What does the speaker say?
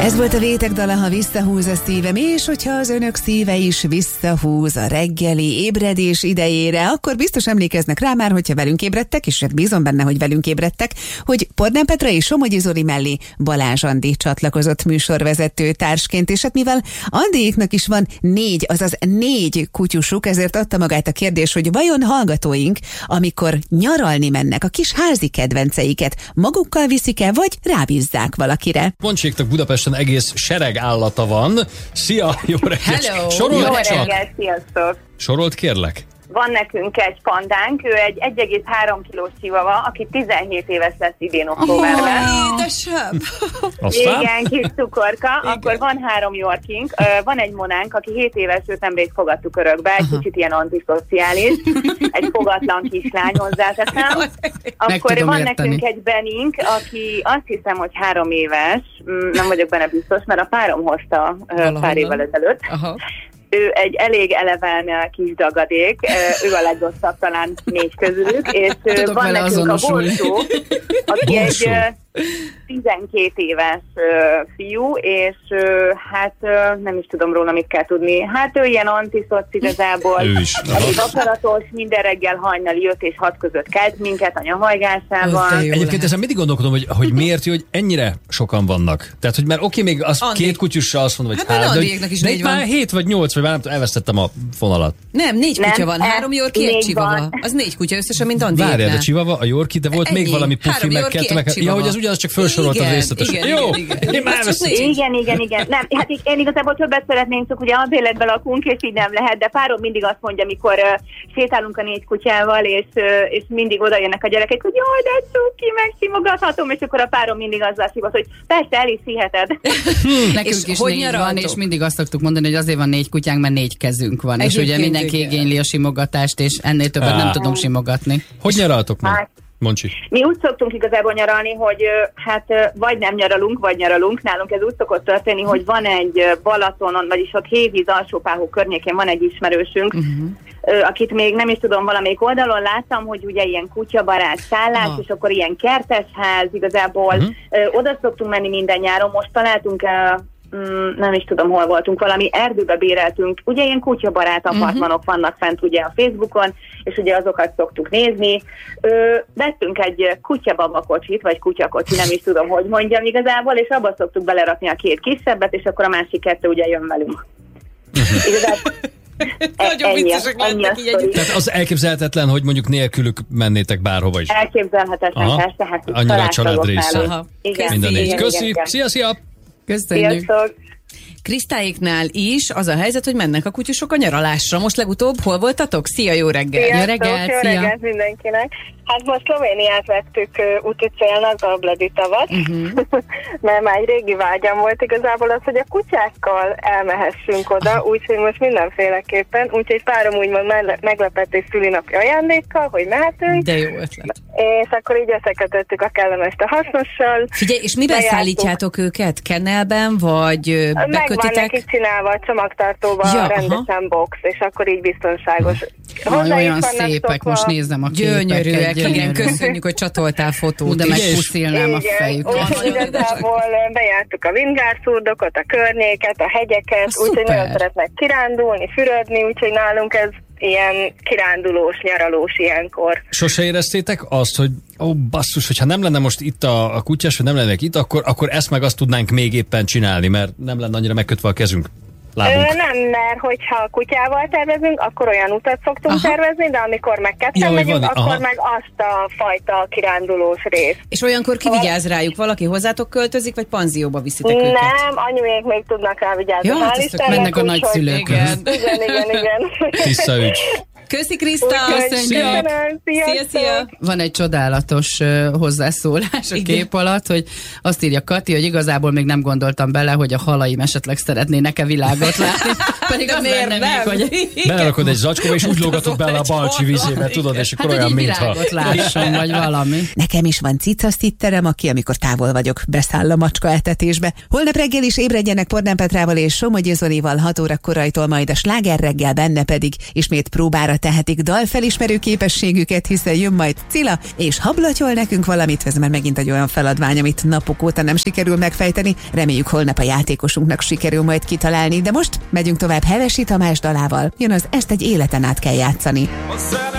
Ez volt a Vétek dala, ha visszahúz a szívem, és hogyha az önök szíve is visszahúz a reggeli ébredés idejére, akkor biztos emlékeznek rá már, hogyha velünk ébredtek, és bízom benne, hogy velünk ébredtek, hogy Pordán Petra és Somogyi Zoli mellé Balázs Andi csatlakozott műsorvezető társként, és hát mivel Andiéknak is van 4 kutyusuk, ezért adta magát a kérdés, hogy vajon hallgatóink, amikor nyaralni mennek, a kis házi kedvenceiket magukkal viszik-e, vagy rábízzák valakire? Pontségtak Budapesten egész sereg állata van. Szia, jó reggelt! Hello! Sorolt Jó csak? reggelt, sziasztok! Sorolt kérlek? Van nekünk egy pandánk, ő egy 1,3 kilós csivava, aki 17 éves lesz idén októberben. Édesem! Aztán? Igen, kis cukorka. Akkor van 3 yorkink, van egy monánk, aki 7 éves, őt nemrég fogadtuk örökbe, egy kicsit ilyen antiszociális, egy fogatlan kislány hozzáteszem. Akkor van nekünk egy benink, aki azt hiszem, hogy 3 éves, nem vagyok benne biztos, mert a párom hozta pár évvel ezelőtt. Aha. Ő egy elég eleven kis dagadék, ő a legrosszabb talán 4 közülük, és van nekünk a Borsó, aki egy 12 éves fiú, és hát nem is tudom róla, mit kell tudni. Hát ő ilyen antiszoc igazából. Ő is. Elég akaratos, minden reggel hajnali 5 és 6 között kelt minket a nyomajgásával. Egyébként ezen mindig gondolkodom, hogy miért jó, hogy ennyire sokan vannak. Tehát, hogy már oké, még az Andi. 2 kutyussal azt mondom, hogy Hát, de Andiéknak is de 4 itt van. már 7 vagy 8, vagy már nem tudom, elvesztettem a fonalat. Nem, 4 Nem, kutya van, 3 yorkie, 1 4 csivava. van. Az 4 kutya összesen, mint Andiéknál. Várjál, a csivava, a yorkie, de volt Ennyi. még valami pufi, 3 meg yorkie, 2, meg... egy Ja, csivava. hogy az ugyanaz, csak felsoroltad Igen, részletesen. igen, Jó, igen. én már Ez csak 4. Igen. Nem, hát én igazából többet szeretnénk, csak ugye albérletben lakunk, és így nem lehet, de párom mindig azt mondja, amikor sétálunk a 4 kutyával, és mindig oda jönnek a gyerekek, hogy jaj, de cuki, megsimogathatom, és akkor a párom mindig azzal szívat, hogy persze, el is hiheted. Nekünk És is hogy 4 van, nyaraltok? és mindig azt szoktuk mondani, hogy azért van 4 kutyánk, mert 4 kezünk van. És Egyébként ugye mindenki igen. igényli a simogatást, és ennél többet nem tudunk simogatni. Hogy nyaraltok meg? Hát, Moncsi. mi úgy szoktunk igazából nyaralni, hogy hát vagy nem nyaralunk, vagy nyaralunk. Nálunk ez úgy szokott történni, hogy van egy Balatonon, vagyis ott Hévíz Alsópáhó környékén van egy ismerősünk, akit még nem is tudom, valamelyik oldalon láttam, hogy ugye ilyen kutyabarát szállás, és akkor ilyen kertesház igazából. Oda szoktunk menni minden nyáron. Most találtunk nem is tudom, hol voltunk, valami erdőbe béreltünk, ugye ilyen kutyabarát apartmanok vannak fent ugye a Facebookon, és ugye azokat szoktuk nézni. Vettünk egy kutyababakocsit, vagy kutyakocsi, nem is tudom, hogy mondjam igazából, és abba szoktuk belerakni a 2 kisebbet, és akkor a másik 2 ugye jön velünk. Igazából Nagyon viccesek lettek így együtt. Tehát az elképzelhetetlen, hogy mondjuk nélkülük mennétek bárhova is. Elképzelhetetlen, Aha. persze, hát Annyira a család része. Aha. Igen, Minden négy. igen, Köszi, igen. szia! Köszönjük. Sziasztok! Krisztályéknál is az a helyzet, hogy mennek a kutyusok a nyaralásra. Most legutóbb hol voltatok? Szia, jó reggel! Jó Sziasztok, reggelt, jó szia. reggelt mindenkinek. Hát most Szlovéniát vettük úti célnak, a Bledi tavat, mert már egy régi vágyam volt igazából az, hogy a kutyákkal elmehessünk oda, úgyhogy most mindenféleképpen, úgyhogy párom úgymond meglepetés szülinapi ajándékkal, hogy mehetünk, De jó ötlet. és akkor így összekötöttük a kellemest a hasznossal. Figyelj, és miben Bejártuk. szállítjátok őket? Kennelben, vagy Meg van bekötitek? neki csinálva a csomagtartóba Ja, rendesen box, és akkor így biztonságos. Aj, Hozzá is olyan vannak szépek, szokva. most nézem a képeket. Gyönyörűek, igen, gyönyörű. köszönjük, hogy csatoltál fotót. De is. megpuszilnám a fejüket. Úgyhogy igazából bejártuk a vingárszurdokot, a környéket, a hegyeket, úgyhogy szuper. nagyon szeretnek kirándulni, fürödni, úgyhogy nálunk ez ilyen kirándulós, nyaralós ilyenkor. Sose éreztétek azt, hogy basszus, hogyha nem lenne most itt a kutyás, vagy nem lennék itt, akkor ezt meg azt tudnánk még éppen csinálni, mert nem lenne annyira megkötve a kezünk, lábunk. Nem, mert hogyha kutyával tervezünk, akkor olyan utat szoktunk tervezni, de amikor meg ketten Ja, hogy megyünk, van, akkor aha. meg azt a fajta kirándulós részt. És olyankor ki vigyáz rájuk? Valaki hozzátok költözik, vagy panzióba viszitek őket? Nem, anyuék még tudnak rá vigyázni. Ja, hát hál' azok Istennek, mennek a úgyhogy- nagyszülőkhöz. Igen. Tiszta ügy. Köszi, Kriszta! Köszönöm, Szia! Van egy csodálatos hozzászólás a kép alatt, hogy azt írja Kati, hogy igazából még nem gondoltam bele, hogy a halaim esetleg szeretnének-e világot látni. Pedig az miért lenne nem? még, hogy Belerakod egy zacskóba, és úgy lógatod bele a balcsi vízébe, tudod, és akkor hát, hogy olyan, egy mintha... világot lásson, vagy valami. Nekem is van cicasztitterem, aki amikor távol vagyok, beszáll a macska etetésbe. Holnap reggel is ébredjenek Pordán Petrával és Somogyi Zolival 6 óra korajtól, majd a Sláger reggel, benne pedig ismét próbára magukéra tehetik dalfelismerő képességüket, hiszen jön majd Cilla, és hablatyol nekünk valamit, ez már megint egy olyan feladvány, amit napok óta nem sikerül megfejteni. Reméljük holnap a játékosunknak sikerül majd kitalálni, de most megyünk tovább Hevesi Tamás dalával. Jön az Ezt egy életen át kell játszani.